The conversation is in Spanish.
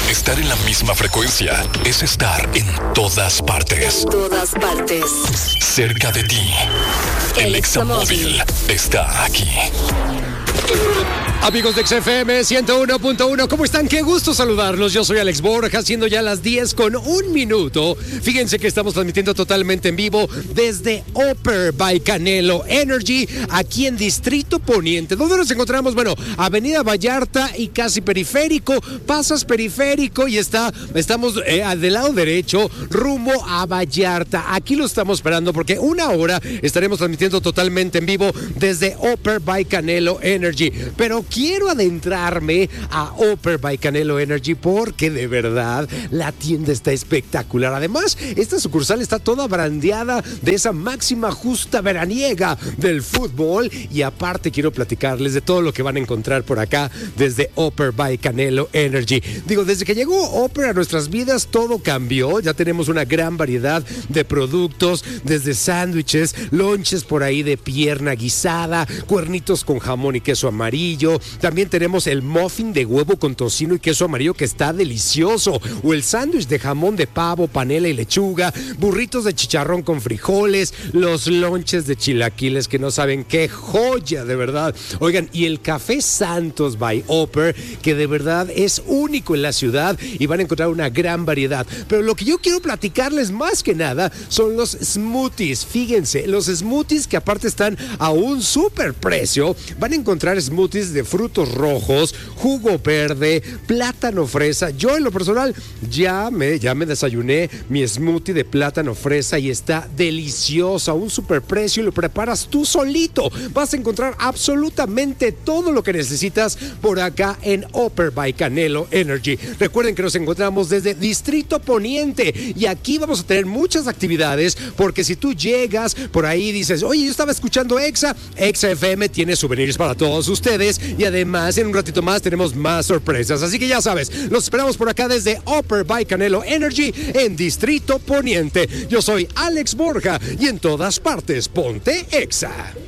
Estar en la misma frecuencia es estar en todas partes. En todas partes. Cerca de ti. El Examóvil está aquí. Amigos de XFM 101.1, ¿cómo están? Qué gusto saludarlos. Yo soy Alex Borja, siendo ya las 10:01. Fíjense que estamos transmitiendo totalmente en vivo desde Upper by Canelo Energy, aquí en Distrito Poniente. ¿Dónde nos encontramos? Bueno, Avenida Vallarta y casi Periférico. Pasas Periférico y estamos del lado derecho, rumbo a Vallarta. Aquí lo estamos esperando porque una hora estaremos transmitiendo totalmente en vivo desde Upper by Canelo Energy. Pero quiero adentrarme a Upper by Canelo Energy porque de verdad la tienda está espectacular. Además, esta sucursal está toda brandeada de esa máxima justa veraniega del fútbol. Y aparte quiero platicarles de todo lo que van a encontrar por acá desde Upper by Canelo Energy. Digo, desde que llegó Upper a nuestras vidas todo cambió. Ya tenemos una gran variedad de productos, desde sándwiches, lonches por ahí de pierna guisada, cuernitos con jamón y queso amarillo. También tenemos el muffin de huevo con tocino y queso amarillo que está delicioso, o el sándwich de jamón de pavo, panela y lechuga, burritos de chicharrón con frijoles, los lonches de chilaquiles que no saben qué joya, de verdad. Oigan, y el Café Santos by Upper, que de verdad es único en la ciudad y van a encontrar una gran variedad. Pero lo que yo quiero platicarles más que nada son los smoothies. Fíjense, los smoothies que aparte están a un súper precio. Van a encontrar smoothies de frutos rojos, jugo verde, plátano fresa. Yo en lo personal ya me desayuné mi smoothie de plátano fresa y está delicioso, a un superprecio y lo preparas tú solito. Vas a encontrar absolutamente todo lo que necesitas por acá en Upper by Canelo Energy. Recuerden que nos encontramos desde Distrito Poniente y aquí vamos a tener muchas actividades porque si tú llegas por ahí y dices, oye, yo estaba escuchando Exa FM tiene souvenirs para todos ustedes y además en un ratito más tenemos más sorpresas. Así que ya sabes, los esperamos por acá desde Upper by Canelo Energy en Distrito Poniente. Yo soy Alex Borja y en todas partes ponte Exa.